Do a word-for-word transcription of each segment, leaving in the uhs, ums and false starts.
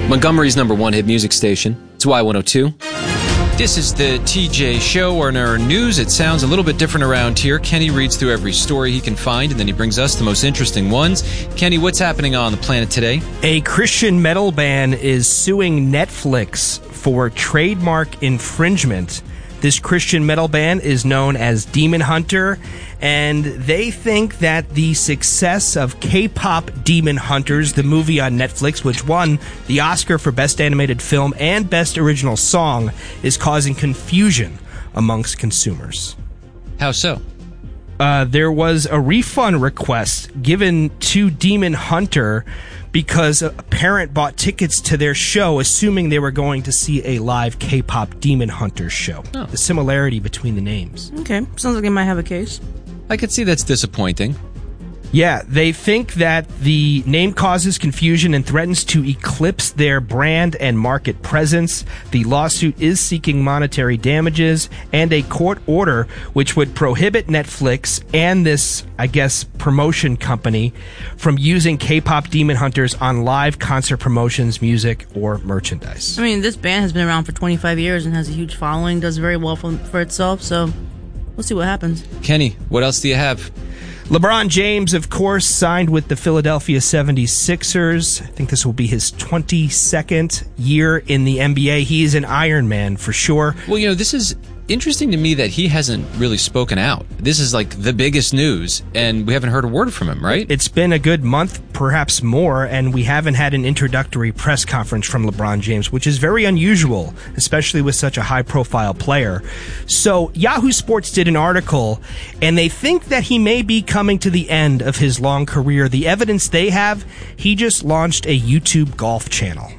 Montgomery's number one hit music station. It's Y one oh two. This is the T J Show. In our news, it sounds a little bit different around here. Kenny reads through every story he can find, and then he brings us the most interesting ones. Kenny, what's happening on the planet today? A Christian metal band is suing Netflix for trademark infringement. This Christian metal band is known as Demon Hunter, and they think that the success of K-pop Demon Hunters, the movie on Netflix, which won the Oscar for Best Animated Film and Best Original Song, is causing confusion amongst consumers. How so? Uh, there was a refund request given to Demon Hunter because a parent bought tickets to their show assuming they were going to see a live K-pop Demon Hunter show. Oh. The similarity between the names. Okay, sounds like they might have a case. I could see that's disappointing. Yeah, they think that the name causes confusion and threatens to eclipse their brand and market presence. The lawsuit is seeking monetary damages and a court order which would prohibit Netflix and this, I guess, promotion company from using K-pop Demon Hunters on live concert promotions, music, or merchandise. I mean, this band has been around for twenty-five years and has a huge following, does very well for, for itself, so we'll see what happens. Kenny, what else do you have? LeBron James, of course, signed with the Philadelphia seventy-sixers. I think this will be his twenty-second year in the N B A. He is an Iron Man for sure. Well, you know, this is interesting to me that he hasn't really spoken out. This is like the biggest news, and we haven't heard a word from him, right? It's been a good month, perhaps more, and we haven't had an introductory press conference from LeBron James, which is very unusual, especially with such a high-profile player. So Yahoo Sports did an article, and they think that he may be coming to the end of his long career. The evidence they have, he just launched a YouTube golf channel.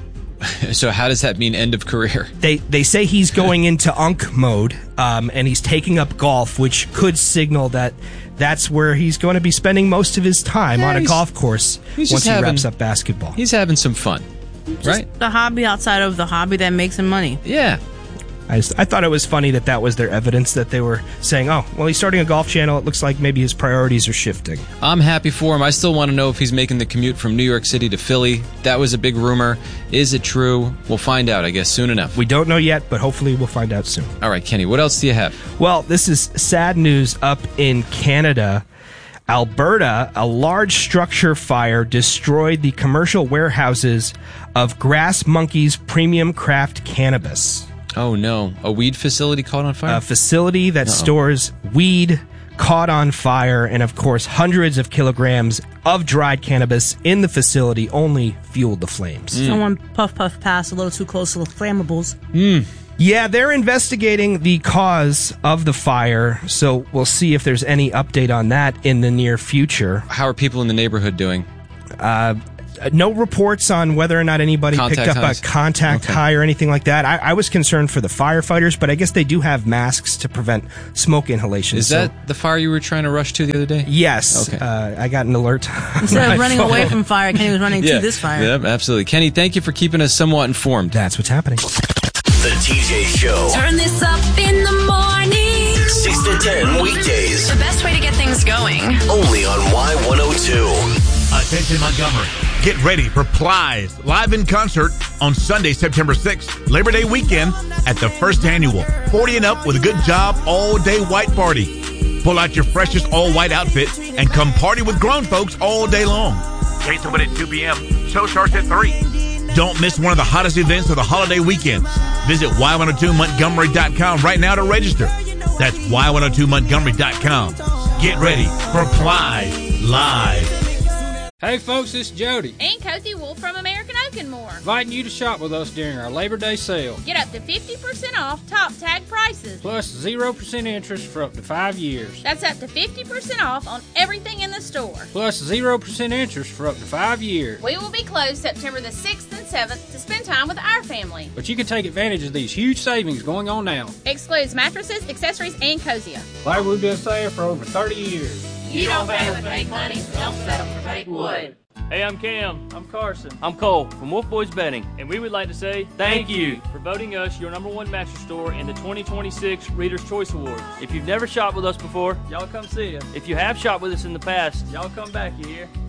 So how does that mean end of career? They they say he's going into Unk mode, um, and he's taking up golf, which could signal that that's where he's going to be spending most of his time yeah, on a golf course once he having, wraps up basketball. He's having some fun, just right? The hobby outside of the hobby that makes him money. Yeah. I, just, I thought it was funny that that was their evidence, that they were saying, oh, well, he's starting a golf channel. It looks like maybe his priorities are shifting. I'm happy for him. I still want to know if he's making the commute from New York City to Philly. That was a big rumor. Is it true? We'll find out, I guess, soon enough. We don't know yet, but hopefully we'll find out soon. All right, Kenny, what else do you have? Well, this is sad news up in Canada. Alberta, a large structure fire destroyed the commercial warehouses of Grass Monkey's Premium Craft Cannabis. Oh, no. A weed facility caught on fire? A facility that Uh-oh. stores weed caught on fire, and of course, hundreds of kilograms of dried cannabis in the facility only fueled the flames. Mm. Someone puff puff passed a little too close to the flammables. Mm. Yeah, they're investigating the cause of the fire, so we'll see if there's any update on that in the near future. How are people in the neighborhood doing? Uh... No reports on whether or not anybody contact picked up highs. a contact okay. high or anything like that. I, I was concerned for the firefighters, but I guess they do have masks to prevent smoke inhalation. Is so. that the fire you were trying to rush to the other day? Yes. Okay. Uh, I got an alert. Instead of running phone. away from fire, Kenny was running yeah. to this fire. Yeah, absolutely. Kenny, thank you for keeping us somewhat informed. That's what's happening. The T J Show. Turn this up in the morning. six to ten weekdays. The best way to get things going. Only on Y one oh two. Attention Montgomery. Get ready for Plies live in concert on Sunday, September sixth, Labor Day weekend at the first annual forty and Up with a Good Job all-day white party. Pull out your freshest all-white outfit and come party with grown folks all day long. Gates open at two p.m. Show starts at three. Don't miss one of the hottest events of the holiday weekends. Visit Y one oh two Montgomery dot com right now to register. That's Y one oh two Montgomery dot com. Get ready for Plies Live. Hey folks, it's Jody and Cozy Wolf from American Oak and More, inviting you to shop with us during our Labor Day sale. Get up to fifty percent off top tag prices. Plus zero percent interest for up to five years. That's up to fifty percent off on everything in the store. Plus zero percent interest for up to five years. We will be closed September the sixth and seventh to spend time with our family. But you can take advantage of these huge savings going on now. Excludes mattresses, accessories, and Cosia. Like we've been saying for over thirty years. You don't pay with fake money, don't settle for fake wood. Hey, I'm Cam. I'm Carson. I'm Cole from Wolf Boys Bedding. And we would like to say thank you for voting us your number one mattress store in the twenty twenty-six Reader's Choice Awards. If you've never shopped with us before, y'all come see us. If you have shopped with us in the past, y'all come back, you hear?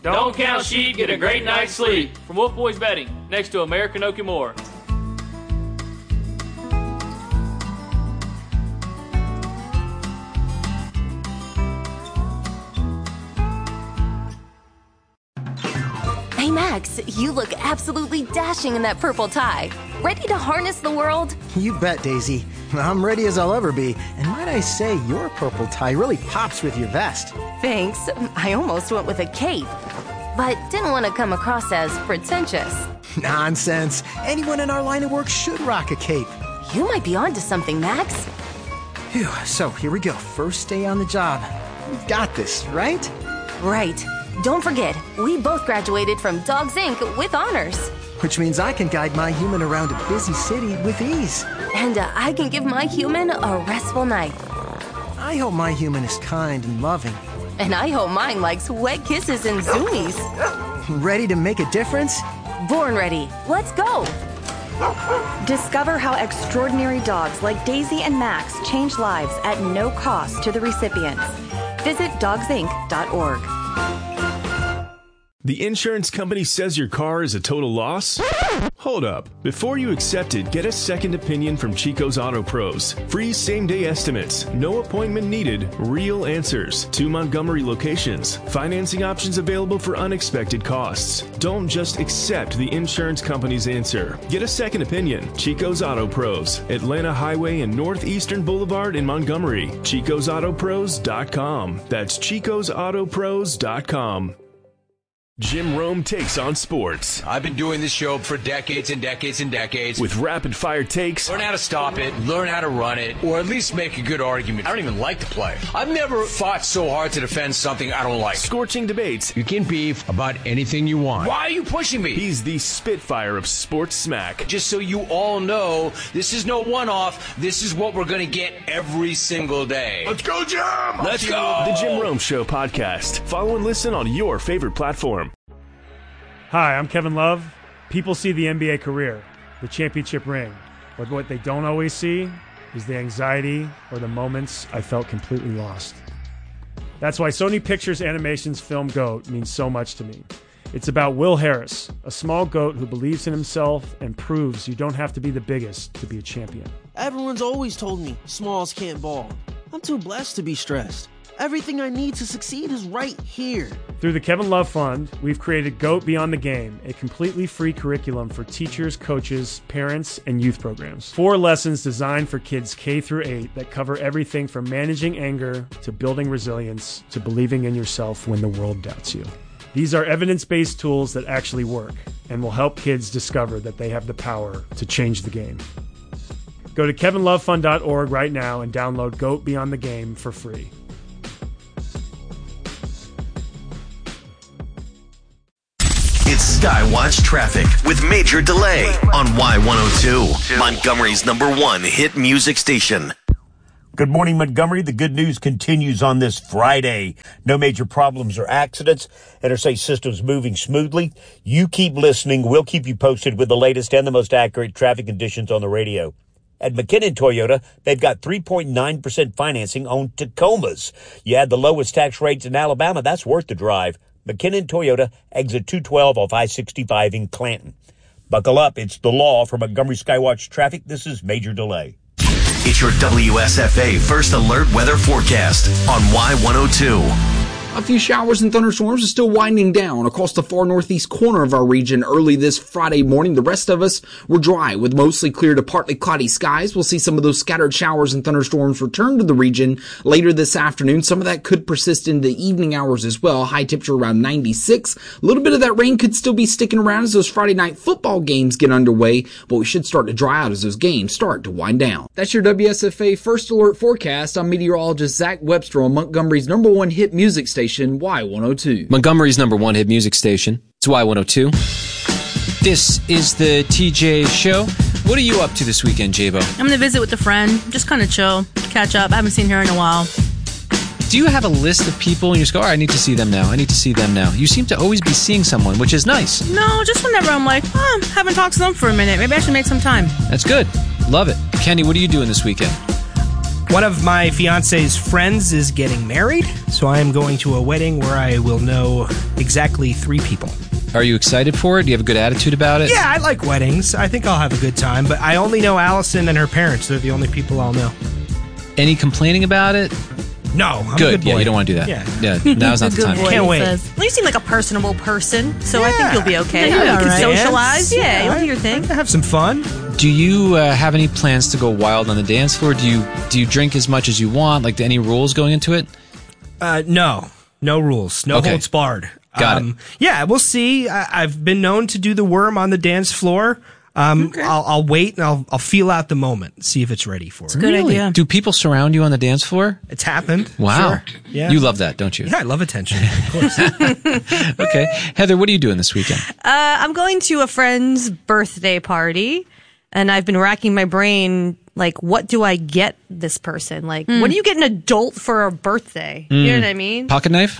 Don't count sheep, get a great night's sleep. From Wolf Boys Betting, next to American Okie-Moore. Hey Max, you look absolutely dashing in that purple tie. Ready to harness the world? You bet, Daisy. I'm ready as I'll ever be. And might I say, your purple tie really pops with your vest. Thanks. I almost went with a cape, but didn't want to come across as pretentious. Nonsense. Anyone in our line of work should rock a cape. You might be onto something, Max. Phew, so here we go. First day on the job. We've got this, right? Right. Don't forget, we both graduated from Dogs Incorporated with honors. Which means I can guide my human around a busy city with ease. And uh, I can give my human a restful night. I hope my human is kind and loving. And I hope mine likes wet kisses and zoomies. Ready to make a difference? Born ready. Let's go. Discover how extraordinary dogs like Daisy and Max change lives at no cost to the recipients. Visit dogs inc dot org. The insurance company says your car is a total loss? Hold up. Before you accept it, get a second opinion from Chico's Auto Pros. Free same-day estimates. No appointment needed. Real answers. Two Montgomery locations. Financing options available for unexpected costs. Don't just accept the insurance company's answer. Get a second opinion. Chico's Auto Pros. Atlanta Highway and Northeastern Boulevard in Montgomery. chicos auto pros dot com. That's chicos auto pros dot com. Jim Rome takes on sports. I've been doing this show for decades and decades and decades. With rapid-fire takes. Learn how to stop it, learn how to run it, or at least make a good argument. I don't even like to play. I've never fought so hard to defend something I don't like. Scorching debates. You can beef about anything you want. Why are you pushing me? He's the Spitfire of sports smack. Just so you all know, this is no one-off. This is what we're going to get every single day. Let's go, Jim! Let's go! The Jim Rome Show podcast. Follow and listen on your favorite platform. Hi, I'm Kevin Love. People see the N B A career, the championship ring, but what they don't always see is the anxiety or the moments I felt completely lost. That's why Sony Pictures Animation's film GOAT means so much to me. It's about Will Harris, a small goat who believes in himself and proves you don't have to be the biggest to be a champion. Everyone's always told me smalls can't ball. I'm too blessed to be stressed. Everything I need to succeed is right here. Through the Kevin Love Fund, we've created GOAT Beyond the Game, a completely free curriculum for teachers, coaches, parents, and youth programs. Four lessons designed for kids K through eight that cover everything from managing anger to building resilience to believing in yourself when the world doubts you. These are evidence-based tools that actually work and will help kids discover that they have the power to change the game. Go to kevin love fund dot org right now and download GOAT Beyond the Game for free. It's Skywatch Traffic with Major Delay on Y one oh two, Montgomery's number one hit music station. Good morning, Montgomery. The good news continues on this Friday. No major problems or accidents. Interstate system's moving smoothly. You keep listening. We'll keep you posted with the latest and the most accurate traffic conditions on the radio. At McKinnon Toyota, they've got three point nine percent financing on Tacomas. You add the lowest tax rates in Alabama, that's worth the drive. McKinnon Toyota, exit two twelve off I sixty-five in Clanton. Buckle up, it's the law. For Montgomery Skywatch Traffic, this is Major Delay. It's your W S F A First Alert Weather Forecast on Y one oh two. A few showers and thunderstorms are still winding down across the far northeast corner of our region early this Friday morning. The rest of us were dry with mostly clear to partly cloudy skies. We'll see some of those scattered showers and thunderstorms return to the region later this afternoon. Some of that could persist into the evening hours as well. High temperature around ninety-six. A little bit of that rain could still be sticking around as those Friday night football games get underway, but we should start to dry out as those games start to wind down. That's your W S F A First Alert Forecast. I'm meteorologist Zach Webster on Montgomery's number one hit music station, Y one oh two. Montgomery's number one hit music station. It's Y one oh two. This is the T J Show. What are you up to this weekend, J-Bo? I'm going to visit with a friend. Just kind of chill, catch up. I haven't seen her in a while. Do you have a list of people and you just go, oh, I need to see them now. I need to see them now. You seem to always be seeing someone, which is nice. No, just whenever I'm like, oh, I haven't talked to them for a minute. Maybe I should make some time. That's good. Love it. Kenny, what are you doing this weekend? One of my fiance's friends is getting married, so I am going to a wedding where I will know exactly three people. Are you excited for it? Do you have a good attitude about it? Yeah, I like weddings. I think I'll have a good time, but I only know Allison and her parents. They're the only people I'll know. Any complaining about it? No, I'm good. a good boy. Yeah, you don't want to do that. Yeah, yeah now's not the time. boy, Can't wait. Well, you seem like a personable person, so I think you'll be okay. Yeah, you all can right. socialize. Yeah, Yeah, you'll I- do your thing. Have some fun. Do you uh, have any plans to go wild on the dance floor? Do you do you drink as much as you want? Like, any rules going into it? Uh, no, no rules, no Okay. holds barred. Got um, it. Yeah, we'll see. I- I've been known to do the worm on the dance floor. Um, Okay. I'll, I'll wait and I'll, I'll feel out the moment, see if it's ready for it. Really? Do people surround you on the dance floor? It's happened. Wow. Sure. Yeah. You love that, don't you? Yeah, I love attention. Of course. Okay. Heather, what are you doing this weekend? Uh, I'm going to a friend's birthday party, and I've been racking my brain. Like, what do I get this person? Like, Mm. what do you get an adult for a birthday? You know what I mean? Pocket knife?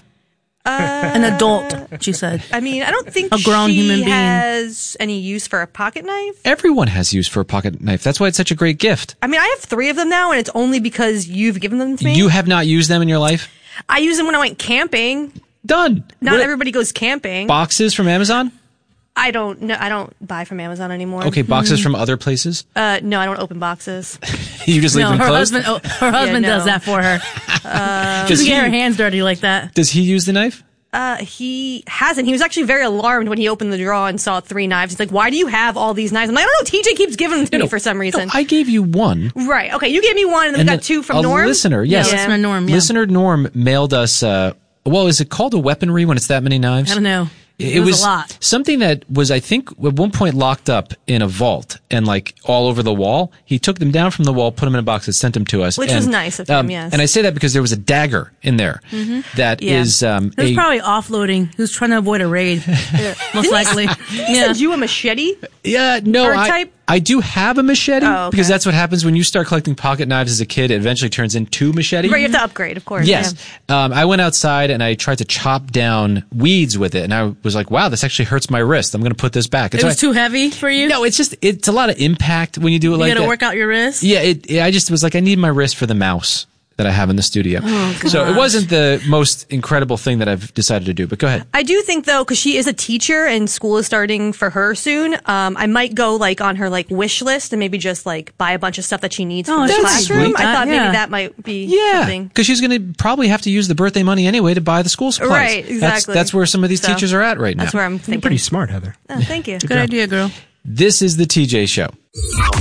An adult, she said. I mean, I don't think A grown she human being. has any use for a pocket knife. Everyone has use for a pocket knife. That's why it's such a great gift. I mean, I have three of them now, and it's only because you've given them to me. You have not used them in your life? I use them when I went camping. Done. Not What- everybody goes camping. Boxes from Amazon? I don't know. I don't buy from Amazon anymore. Okay, boxes Mhm. from other places? Uh, no, I don't open boxes. You just leave No, them her closed? husband. Oh, her husband Yeah, does no. that for her. Uh, She doesn't he- get her hands dirty like that. Does he use the knife? Uh, he hasn't. He was actually very alarmed when he opened the drawer and saw three knives. He's like, "Why do you have all these knives?" I'm like, "I don't know. T J keeps giving them to No, me for some reason." No, I gave you one. Right. Okay. You gave me one, and then we then got two from a Norm. listener, yes. Yeah, listener Norm, yeah. Listener Norm mailed us, uh, well, is it called a weaponry when it's that many knives? I don't know. It, It was was a lot. something that was, I think, at one point locked up in a vault and like all over the wall. He took them down from the wall, put them in a box, and sent them to us. Which and, was nice of him, um, yes. And I say that because there was a dagger in there Mhm. that Yeah. is um, He was a. probably offloading. He was trying to avoid a raid, most likely. He Yeah. sent you a machete. Yeah, no, Hard I, type? I do have a machete Oh, okay. because that's what happens when you start collecting pocket knives as a kid. It eventually turns into machete. Right. You have to upgrade, of course. Yes. Um, I went outside and I tried to chop down weeds with it, and I was like, "Wow, this actually hurts my wrist. I'm going to put this back." And It so was I- too heavy for you. No, it's just it's a lot of impact when you do it You like got to that. work out your wrist. Yeah, it, it- I just was like, I need my wrist for the mouse that I have in the studio. Oh, so it gosh. wasn't the most incredible thing that I've decided to do. But go ahead. I do think though, because she is a teacher and school is starting for her soon, um, I might go like on her like wish list and maybe just like buy a bunch of stuff that she needs Oh, for the that's classroom. sweet. I thought Yeah. maybe that might be Yeah, something. because she's going to probably have to use the birthday money anyway to buy the school supplies. Right, That's, exactly. that's where some of these So, teachers are at right now. That's where I'm You're thinking. pretty smart, Heather. Oh, thank you. Good idea, girl. This is the T J Show.